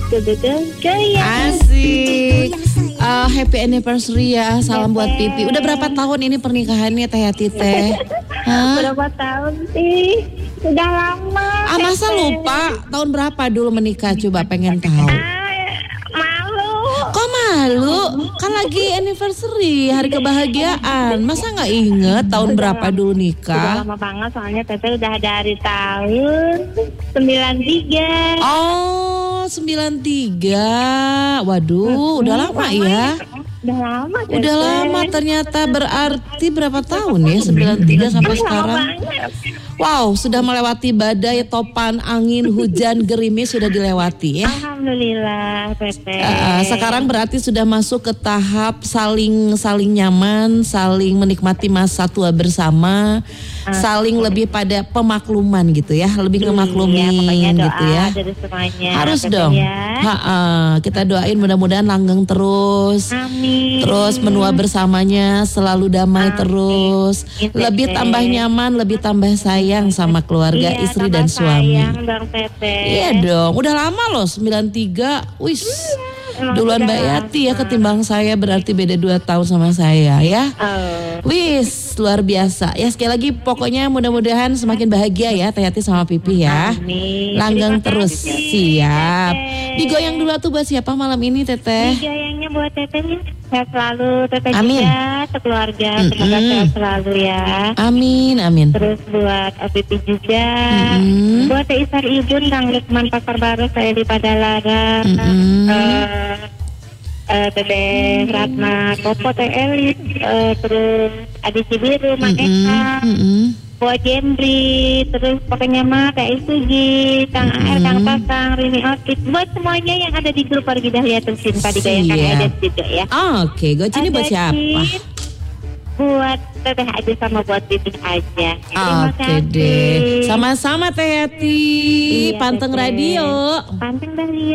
Goyang. Asik. Happy anniversary ya. Salam buat Pipi. Udah berapa tahun ini pernikahannya Teh Yati teh? Berapa tahun sih? Sudah lama. Masa lupa? Tahun berapa dulu menikah? Coba pengen tahu. Malu. Kok malu? Kan lagi anniversary, hari kebahagiaan. Masa nggak inget tahun berapa dulu Sudah nikah? lama banget soalnya Teteh udah dari tahun 93. Oh, 93. Waduh, udah lama ya. Udah lama Teteh. Udah lama ternyata, berarti berapa tahun ya 93 sampai sekarang? Wow, sudah melewati badai, topan, angin, hujan, gerimis sudah dilewati ya. Alhamdulillah Teteh. Sekarang berarti sudah masuk ke tahap saling nyaman, saling menikmati masa tua bersama, saling lebih pada pemakluman gitu ya, lebih ngemaklumin pokoknya doa gitu ya. dari semuanya. Harus Teteh dong. Ya. Kita doain mudah-mudahan langgeng terus. Amin. Terus menua bersamanya selalu damai terus. Lebih tambah nyaman, lebih tambah sayang sama keluarga, Iya, istri tambah dan suami. sayang dong Teteh. Iya dong, udah lama loh 93. Wis. Emang Duluan udah Mbak Yati ya lama. ketimbang saya, berarti beda 2 tahun sama saya ya. Oh. Wis, luar biasa. Ya sekali lagi pokoknya mudah-mudahan semakin bahagia ya Teh Yati sama Pipi ya. Amin. Langgeng Terima terus. kasih, Siap. Teteh. Digoyang dulu tuh buat siapa malam ini Teteh? Digoyangnya buat Teteh ya. Sehat selalu Teteh Amin. juga, sekeluarga. Semoga sehat selalu ya. Amin, amin. Terus buat Pipi juga. Buat Teh Isar Ibun, Kang Lukman Pasar Baru, saya di Padalarang. Teteh Ratna Kopo, Teh Elis, terus Adi Cibiru, Mak Eka, buat Jendri, terus pokoknya mah Teh Isugi, Kang AR, Kang Pasang, Rini Orkid, buat semuanya yang ada di grup Wargi Dahiyatul Cinta digoyangkan Siap. Edet juga ya. Oke, gocini buat Ada siapa? Jin, buat Teteh aja sama buat Pipi aja. Terima Oke kasih. deh. Sama-sama Teh Yati. Iya, Panteng Teteh. Radio. Panteng Radio.